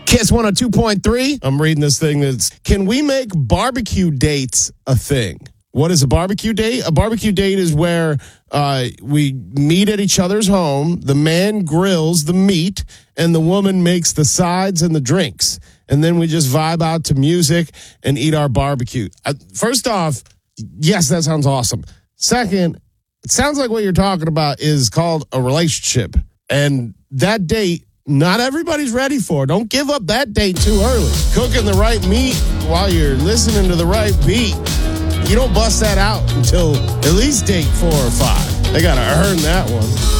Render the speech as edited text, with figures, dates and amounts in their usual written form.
Kiss 102.3. I'm reading this thing that's, can we make barbecue dates a thing? What is a barbecue date? A barbecue date is where we meet at each other's home. The man grills the meat and the woman makes the sides and the drinks. And then we just vibe out to music and eat our barbecue. First off, yes, that sounds awesome. Second, it sounds like what you're talking about is called a relationship. And that date, not everybody's ready for. Don't give up that date too early. Cooking the right meat while you're listening to the right beat. You don't bust that out until at least date 4 or 5. They got to earn that one.